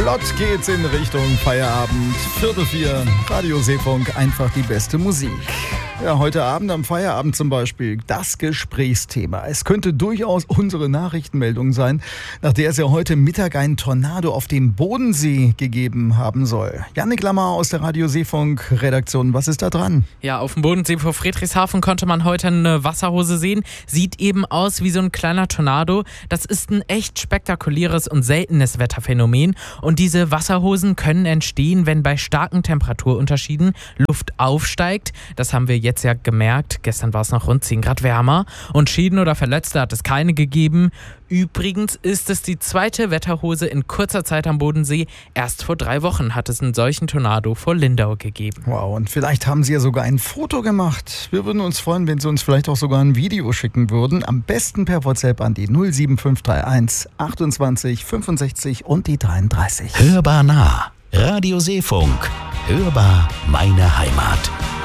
Flott geht's in Richtung Feierabend. 3:45, Radio Seefunk, einfach die beste Musik. Ja, heute Abend am Feierabend zum Beispiel das Gesprächsthema. Es könnte durchaus unsere Nachrichtenmeldung sein, nach der es ja heute Mittag einen Tornado auf dem Bodensee gegeben haben soll. Jannik Lammer aus der Radio Seefunk Redaktion, was ist da dran? Ja, auf dem Bodensee vor Friedrichshafen konnte man heute eine Wasserhose sehen. Sieht eben aus wie so ein kleiner Tornado. Das ist ein echt spektakuläres und seltenes Wetterphänomen. Und diese Wasserhosen können entstehen, wenn bei starken Temperaturunterschieden Luft aufsteigt. Das haben wir jetzt ja gemerkt. Gestern war es noch rund 10 Grad wärmer. Und Schäden oder Verletzte hat es keine gegeben. Übrigens ist es die zweite Wetterhose in kurzer Zeit am Bodensee. Erst vor 3 Wochen hat es einen solchen Tornado vor Lindau gegeben. Wow, und vielleicht haben Sie ja sogar ein Foto gemacht. Wir würden uns freuen, wenn Sie uns vielleicht auch sogar ein Video schicken würden. Am besten per WhatsApp an die 07531 28 65 und die 33. Hörbar nah. Radio Seefunk. Hörbar meine Heimat.